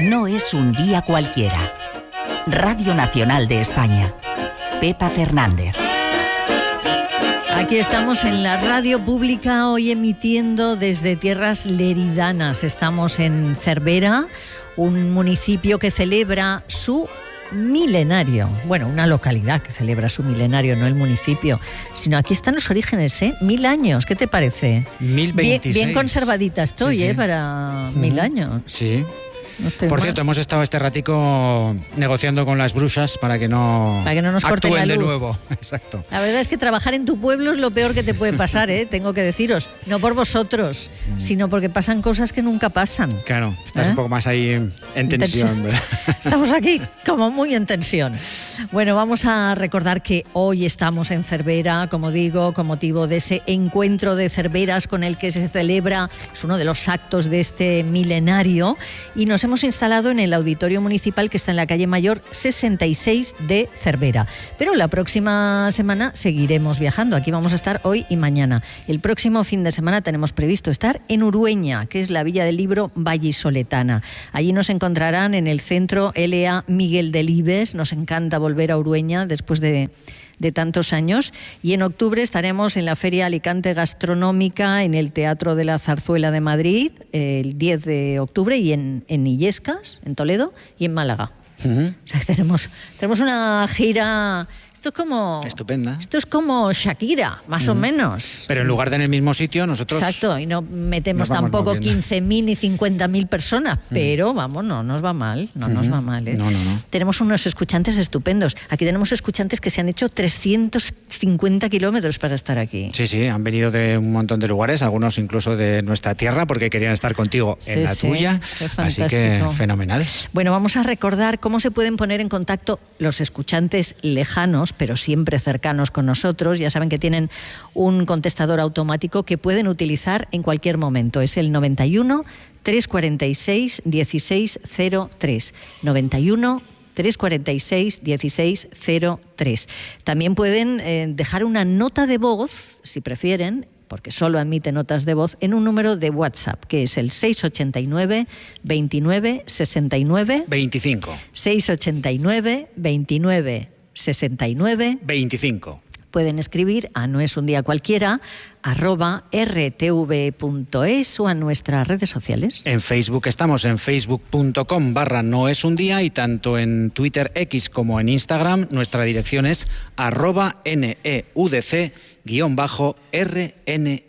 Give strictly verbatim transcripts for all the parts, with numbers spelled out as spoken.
No es un día cualquiera. Radio Nacional de España. Pepa Fernández. Aquí estamos en la radio pública, hoy emitiendo desde tierras leridanas. Estamos en Cervera, un municipio que celebra su milenario. Bueno, una localidad que celebra su milenario, no el municipio, sino aquí están los orígenes, ¿eh? Mil años, ¿qué te parece? Mil veintiséis. Bien, bien conservadita estoy, sí, sí. ¿eh? Para uh-huh. mil años. Sí. No Por mal. cierto, hemos estado este ratico negociando con las brujas para que no, para que no nos corten actúen la luz. de nuevo. Exacto. La verdad es que trabajar en tu pueblo es lo peor que te puede pasar, ¿eh? Tengo que deciros. No por vosotros, mm. sino porque pasan cosas que nunca pasan. Claro, estás ¿Eh? un poco más ahí en, en tensión. ¿verdad? Estamos aquí como muy en tensión. Bueno, vamos a recordar que hoy estamos en Cervera, como digo, con motivo de ese encuentro de Cerveras con el que se celebra, es uno de los actos de este milenario, y nos hemos instalado en el Auditorio Municipal que está en la calle Mayor sesenta y seis de Cervera. Pero la próxima semana seguiremos viajando. Aquí vamos a estar hoy y mañana. El próximo fin de semana tenemos previsto estar en Urueña, que es la Villa del Libro vallisoletana. Allí nos encontrarán en el centro L A Miguel Delibes. Nos encanta volver a Urueña después de... de tantos años, y en octubre estaremos en la Feria Alicante Gastronómica en el Teatro de la Zarzuela de Madrid el diez de octubre, y en, en Illescas, en Toledo, y en Málaga. Uh-huh. O sea, tenemos, tenemos una gira... Esto es como... Estupenda. Esto es como Shakira, más uh-huh. o menos. Pero en lugar de en el mismo sitio, nosotros... Exacto, y no metemos tampoco quince mil ni cincuenta mil personas, uh-huh. pero vamos, no nos va mal, no uh-huh. nos va mal. ¿eh? No, no, no. Tenemos unos escuchantes estupendos. Aquí tenemos escuchantes que se han hecho trescientos cincuenta kilómetros para estar aquí. Sí, sí, han venido de un montón de lugares, algunos incluso de nuestra tierra, porque querían estar contigo sí, en la sí, tuya. Así que fenomenal. Bueno, vamos a recordar cómo se pueden poner en contacto los escuchantes lejanos, pero siempre cercanos con nosotros. Ya saben que tienen un contestador automático que pueden utilizar en cualquier momento. Es el noventa y uno, trescientos cuarenta y seis, dieciséis cero tres. noventa y uno, trescientos cuarenta y seis, dieciséis cero tres. También pueden eh, dejar una nota de voz, si prefieren, porque solo admite notas de voz, en un número de WhatsApp, que es el seis ochenta y nueve, veintinueve, sesenta y nueve... veinticinco. seis ochenta y nueve, veintinueve, sesenta y nueve... veinticinco. Pueden escribir a no es un día cualquiera, arroba rtv.es o a nuestras redes sociales. En Facebook estamos en facebook.com barra no es un día, y tanto en Twitter X como en Instagram nuestra dirección es arroba neudc guión bajo rne.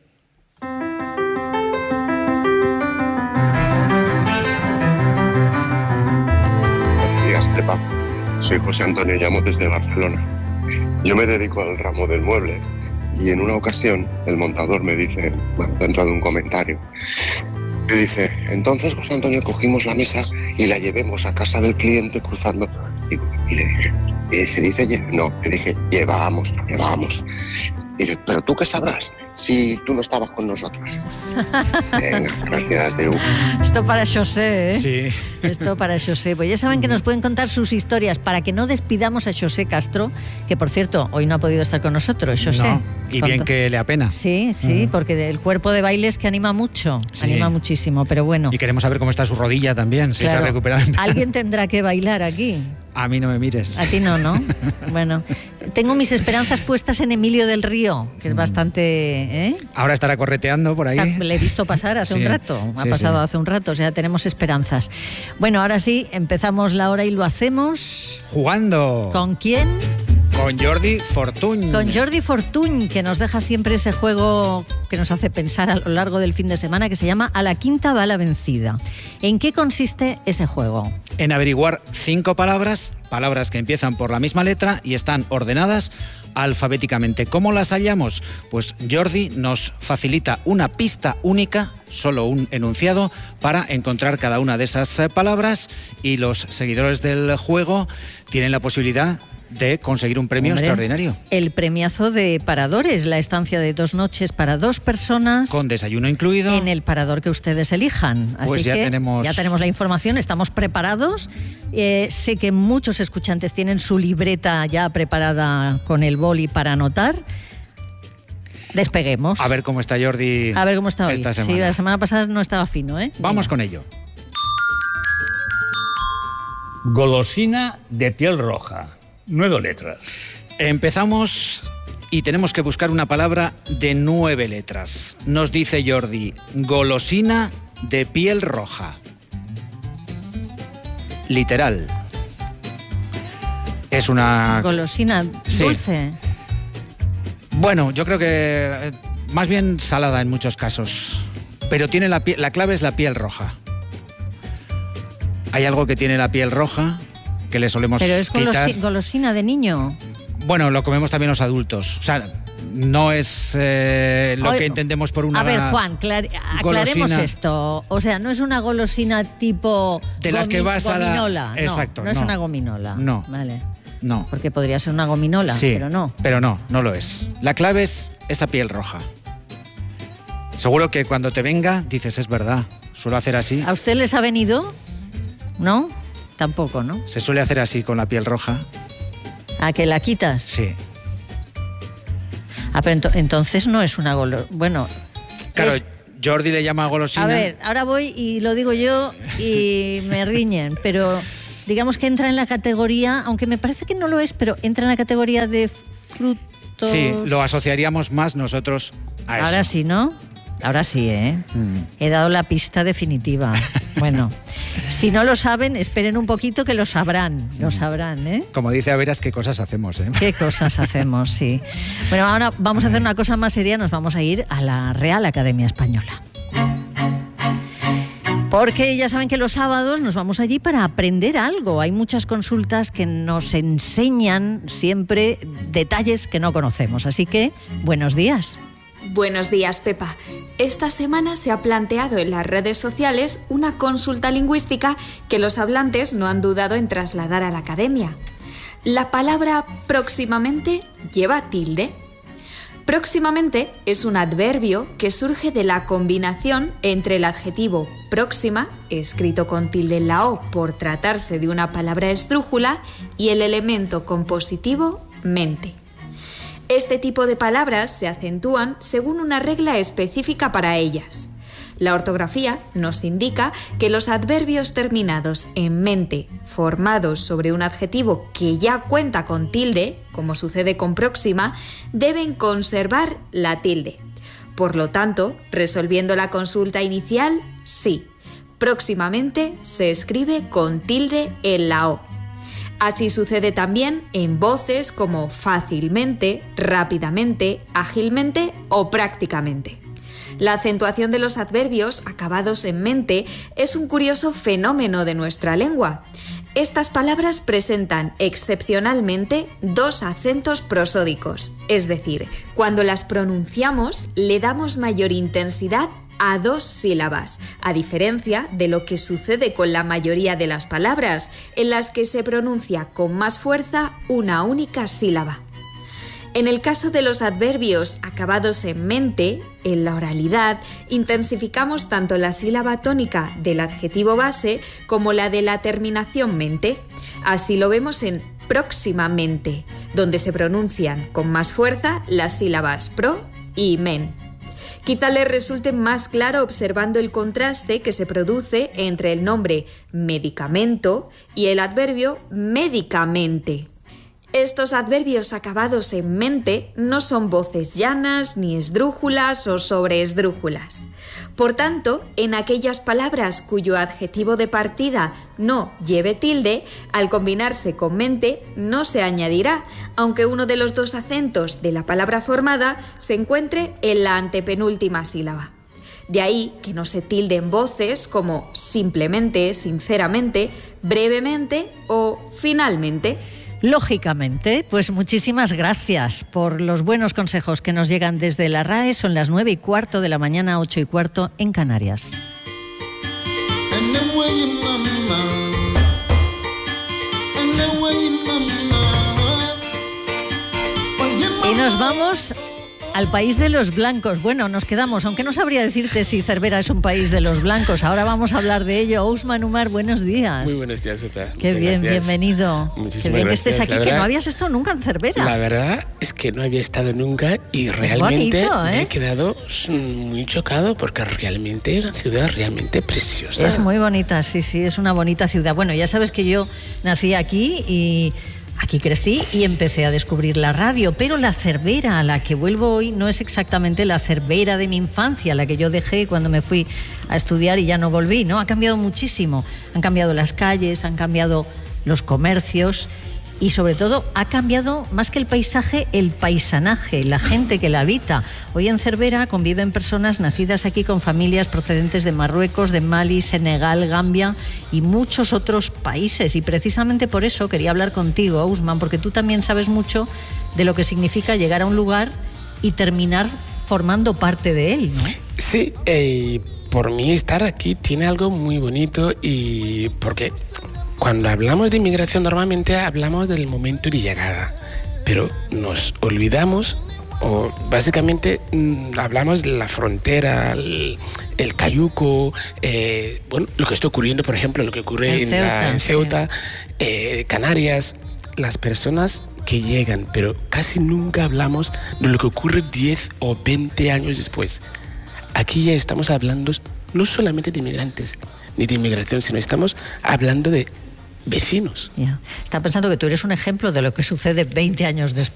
Buenos días, Pepa. Soy José Antonio, llamo desde Barcelona. Yo me dedico al ramo del mueble y en una ocasión el montador me dice, bueno, dentro de un comentario, me dice, entonces José Antonio cogimos la mesa y la llevemos a casa del cliente cruzando. Y, y le dije, ¿eh, ¿se dice lle-? No, le dije, llevábamos, llevábamos. Y dice, pero tú qué sabrás si tú no estabas con nosotros. Venga, gracias, Deu. Esto para José, ¿eh? Sí. Esto para José. Pues ya saben que nos pueden contar sus historias para que no despidamos a José Castro, que por cierto, hoy no ha podido estar con nosotros, José. No, y bien que le apena. Sí, sí, uh-huh. porque el cuerpo de baile es que anima mucho, sí. anima muchísimo, pero bueno. Y queremos saber cómo está su rodilla también, si claro. se ha recuperado. Alguien tendrá que bailar aquí. A mí no me mires. A ti no, ¿no? Bueno, tengo mis esperanzas puestas en Emilio del Río, que es bastante... ¿eh? Ahora estará correteando por ahí. Está, le he visto pasar hace sí, un rato, ha sí, pasado sí. hace un rato, o sea, tenemos esperanzas. Bueno, ahora sí, empezamos la hora y lo hacemos... ¡Jugando! ¿Con quién? Con Jordi Fortuny. Con Jordi Fortuny, que nos deja siempre ese juego que nos hace pensar a lo largo del fin de semana, que se llama A la quinta va la vencida. ¿En qué consiste ese juego? En averiguar cinco palabras, palabras que empiezan por la misma letra y están ordenadas alfabéticamente. ¿Cómo las hallamos? Pues Jordi nos facilita una pista única, solo un enunciado, para encontrar cada una de esas palabras, y los seguidores del juego tienen la posibilidad de conseguir un premio Hombre, extraordinario. El premiazo de Paradores, la estancia de dos noches para dos personas. Con desayuno incluido. En el parador que ustedes elijan. Así pues ya que tenemos... ya tenemos la información, estamos preparados. Eh, sé que muchos escuchantes tienen su libreta ya preparada con el boli para anotar. Despeguemos. A ver cómo está Jordi. A ver cómo está hoy. Esta semana. Sí, la semana pasada no estaba fino, ¿eh? Vamos Venga. con ello. Golosina de piel roja. Nueve letras. Empezamos y tenemos que buscar una palabra de nueve letras. Nos dice Jordi, golosina de piel roja. Literal. Es una... Golosina dulce. Sí. Bueno, yo creo que más bien salada en muchos casos. Pero tiene la, la clave es la piel roja. Hay algo que tiene la piel roja que le solemos Pero es quitar. golosi, golosina de niño. Bueno, lo comemos también los adultos. O sea, no es eh, lo Oye, que entendemos por una A ver, Juan, clar, aclaremos golosina. Esto. O sea, no es una golosina tipo De las gomi- que vas a la- gominola. No, Exacto, no es no. una gominola. No. Vale. No. Porque podría ser una gominola, Sí, pero no. Pero no, no lo es. La clave es esa piel roja. Seguro que cuando te venga dices, es verdad, suelo hacer así. ¿A usted les ha venido? ¿No? Tampoco, ¿no? Se suele hacer así con la piel roja. ¿A que la quitas? Sí. Ah, pero ento- entonces no es una golosina. Bueno, Claro, es- Jordi le llama golosina. a ver, ahora voy y lo digo yo y me riñen, pero digamos que entra en la categoría, aunque me parece que no lo es, pero entra en la categoría de frutos. Sí, lo asociaríamos más nosotros a eso. Ahora sí, ¿no? Ahora sí, ¿eh? Mm. He dado la pista definitiva. Bueno, si no lo saben, esperen un poquito que lo sabrán, lo sabrán, ¿eh? Como dice Averas, qué cosas hacemos, ¿eh? Qué cosas hacemos, sí. Bueno, ahora vamos a hacer una cosa más seria, nos vamos a ir a la Real Academia Española. Porque ya saben que los sábados nos vamos allí para aprender algo. Hay muchas consultas que nos enseñan siempre detalles que no conocemos. Así que, buenos días. Buenos días, Pepa. Esta semana se ha planteado en las redes sociales una consulta lingüística que los hablantes no han dudado en trasladar a la academia. La palabra próximamente lleva tilde. Próximamente es un adverbio que surge de la combinación entre el adjetivo próxima, escrito con tilde en la O por tratarse de una palabra esdrújula, y el elemento compositivo mente. Este tipo de palabras se acentúan según una regla específica para ellas. La ortografía nos indica que los adverbios terminados en mente, formados sobre un adjetivo que ya cuenta con tilde, como sucede con próxima, deben conservar la tilde. Por lo tanto, resolviendo la consulta inicial, sí, próximamente se escribe con tilde en la O. Así sucede también en voces como fácilmente, rápidamente, ágilmente o prácticamente. La acentuación de los adverbios acabados en mente es un curioso fenómeno de nuestra lengua. Estas palabras presentan excepcionalmente dos acentos prosódicos, es decir, cuando las pronunciamos le damos mayor intensidad a dos sílabas, a diferencia de lo que sucede con la mayoría de las palabras, en las que se pronuncia con más fuerza una única sílaba. En el caso de los adverbios acabados en mente, en la oralidad, intensificamos tanto la sílaba tónica del adjetivo base como la de la terminación mente. Así lo vemos en próximamente, donde se pronuncian con más fuerza las sílabas pro y men. Quizá les resulte más claro observando el contraste que se produce entre el nombre medicamento y el adverbio médicamente. Estos adverbios acabados en mente no son voces llanas, ni esdrújulas o sobreesdrújulas. Por tanto, en aquellas palabras cuyo adjetivo de partida no lleve tilde, al combinarse con mente no se añadirá, aunque uno de los dos acentos de la palabra formada se encuentre en la antepenúltima sílaba. De ahí que no se tilden voces como simplemente, sinceramente, brevemente o finalmente. Lógicamente, pues muchísimas gracias por los buenos consejos que nos llegan desde la R A E. Son las nueve y cuarto de la mañana, ocho y cuarto en Canarias. Y nos vamos al país de los blancos. Bueno, nos quedamos, aunque no sabría decirte si Cervera es un país de los blancos. Ahora vamos a hablar de ello. Ousmane Umar, buenos días. Muy buenos días, Pepa. Qué Muchas bien, gracias. bienvenido. Muchísimas Qué bien gracias. que estés aquí, La que verdad, no habías estado nunca en Cervera. La verdad es que no había estado nunca y realmente bonito, ¿eh? me he quedado muy chocado porque realmente es una ciudad realmente preciosa. Es muy bonita, sí, sí, es una bonita ciudad. Bueno, ya sabes que yo nací aquí y aquí crecí y empecé a descubrir la radio, pero la Cervera a la que vuelvo hoy no es exactamente la Cervera de mi infancia, la que yo dejé cuando me fui a estudiar y ya no volví, ¿no? Ha cambiado muchísimo. Han cambiado las calles, han cambiado los comercios y sobre todo ha cambiado más que el paisaje, el paisanaje, la gente que la habita. Hoy en Cervera conviven personas nacidas aquí con familias procedentes de Marruecos, de Mali, Senegal, Gambia y muchos otros países. Y precisamente por eso quería hablar contigo, Ousmane, porque tú también sabes mucho de lo que significa llegar a un lugar y terminar formando parte de él, ¿no? Sí, eh, por mí estar aquí tiene algo muy bonito y porque cuando hablamos de inmigración normalmente hablamos del momento de llegada, pero nos olvidamos o básicamente mmm, hablamos de la frontera, el, el cayuco, eh, bueno, lo que está ocurriendo, por ejemplo, lo que ocurre en Ceuta, la, en Ceuta sí. eh, Canarias, las personas que llegan, pero casi nunca hablamos de lo que ocurre diez o veinte años después. Aquí ya estamos hablando no solamente de inmigrantes ni de inmigración, sino estamos hablando de vecinos. Yeah. Está pensando que tú eres un ejemplo de lo que sucede veinte años después.